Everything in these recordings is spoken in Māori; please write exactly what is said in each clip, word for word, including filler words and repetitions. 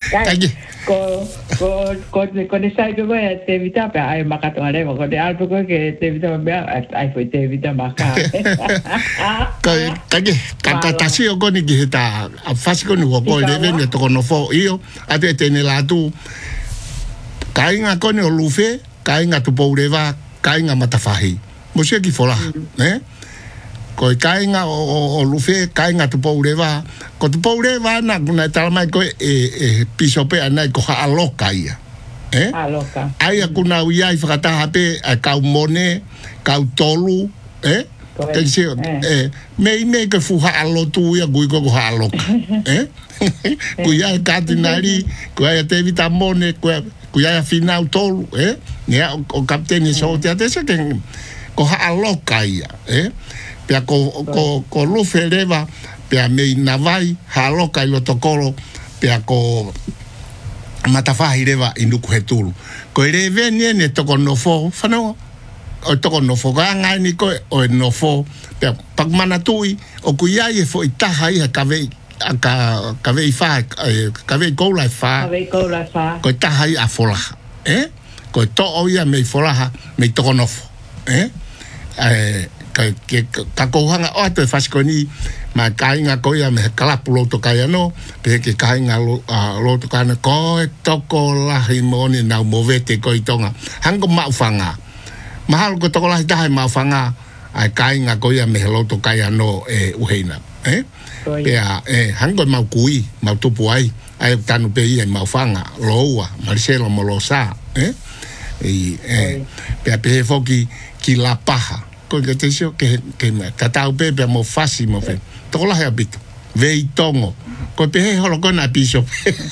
Kaki. Ko ko ko ko ne sai ko ya te vita pa ai makato ale ko de alpo ko ke te vita ba ai foi te vita maka. Kaki kaki kakatasi o ko ni kita fasi ko ni ko ko le ven to no fo io ate tene la tu. Kainga ko ni o lufe, kainga tu poureva, kainga matafahi. Mo se ki fola, eh? Ko kainga o o lufe, kainga tu poureva, ko tu poureva na kuna talmai ko e e piso pe ana ko ha aloka ia. Eh? Aloka. Ai kuna uia i frata hape a kau mone, kau tolu, eh? Ke se eh me me ke fu ha alotu ia gui ko ha aloka. Eh? Kuia katinari, kuia te vitamone, kuia kuia final tolu, eh? Nia o kapteni so te atese ke ko ha aloka ia, eh? Pea ko, ko, ko lufe leva, pea mei navai, haloka i loto koro, pea ko matafahi leva i nuku he tulu. Ko i rewe niene toko nofo, whanau, o toko nofo, ka ngai ni koe, o e nofo, pea pakmana tui, o kuia i e fo i taha i ha kawei, ka, kawei wha, kawei koulai wha, kawei koulai wha, ko i taha i a folaha, eh? Ko i to o ia mei folaha, mei toko nofo, eh? Eh, ka ke ka kohanga o te faskoni ma kainga ko ia me kalapu lo to kai no pe ke kainga lo lo to kana ko toko la himoni na movete ko itonga hango ma ufanga mahal ko toko la dai ma ufanga ai kainga ko ia me lo to kai no e uheina eh pe a e hango ma kui ma tupu ai ai tanu pe ia ma ufanga loa Marcelo Molosa eh e e pe pe foki ki la paha ko ke te sio ke ke tatau pepe mo fasi mo fe to la ha bit vei tongo ko pe he holo kona piso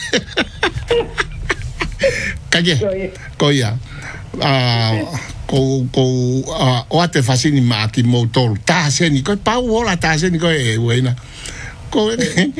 kaje ko ya ah ko ko o ate fasini ma ki motor ta seni ko pa ola ta seni ko e buena ko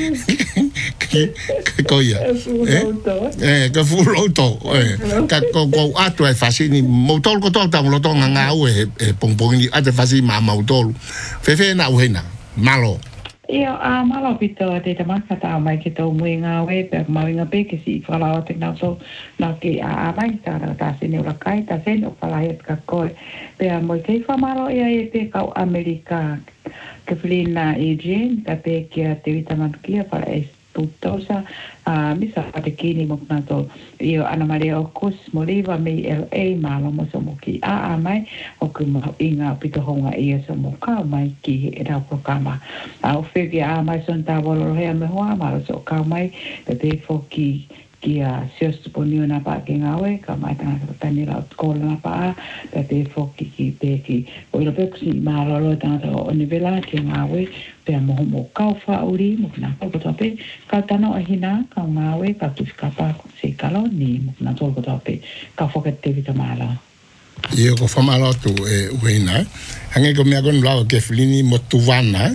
ko ya eh ko fuloto eh ka ko ko atu e fasini motor ko to ta lo to nga u e pongpong ni ate fasini ma motor fe fe na uena malo io a malo pito te te makata mai ke to muinga we pe mai nga pe ke si fala o te na so na ke a mai ta ta sini ora kai ta sen o fala et ka ko pe a mo ke fa malo ia e te ka Amerika ke flina e gen ta pe ke te vitamin kia para es tutosa a misa te kini mo na to io Ana Maria o kus moliva me L A malo mo so mo ki a a mai o ku ma inga pito honga ia so mo ka mai ki e ra programa a o fe ki a mai son ta volo he me hoa malo so ka mai te te foki ki a sios ponio na pa ke ngawe ka mai ta tani la skola na pa te te foki ki te ki o ilo pe si malo lo ta o nivela ki ngawe pe mo mo ka fa uri mo na ko to pe ka tano ahina ka ngawe ka tu ka pa se kalo ni mo na to ko to pe ka foka te vita mala io ko fa malo tu e uina hange ko me agon lao ke flini mo tuvana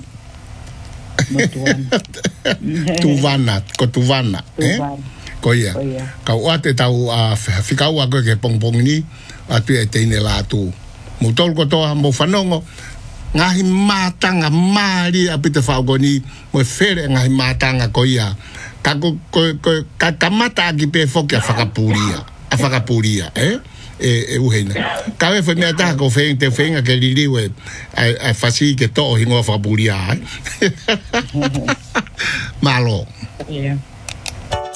tuvana ko tuvana eh ko ia ka wate tau a fikau a ke pongpong ni atu e teine la tu mo tol ko to mo fanongo ngahi matanga mari apite faugoni mo fere ngahi matanga ko ia ka ko ko ka kamata ki pe foki a fakapuria a fakapuria eh e e uheina ka ve foi me ata ko fe te fe nga ke liliwe a fasi ke to hingo fakapuria malo yeah